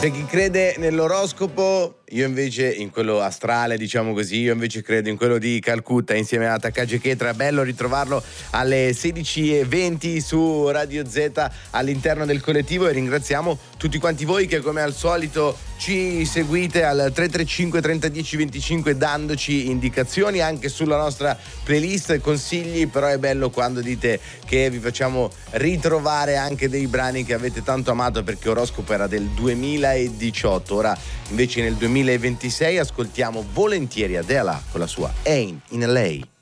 C'è chi crede nell'oroscopo, io invece in quello astrale, diciamo così, io invece credo in quello di Calcutta insieme a Takagi Chetra. Bello ritrovarlo alle 16:20 su Radio Z all'interno del collettivo, e ringraziamo tutti quanti voi che come al solito ci seguite al 335 30 10 25 dandoci indicazioni anche sulla nostra playlist, consigli. Però è bello quando dite che vi facciamo ritrovare anche dei brani che avete tanto amato, perché Oroscopo era del 2018, ora invece nel 2026 ascoltiamo volentieri Adele con la sua Ain't in LA.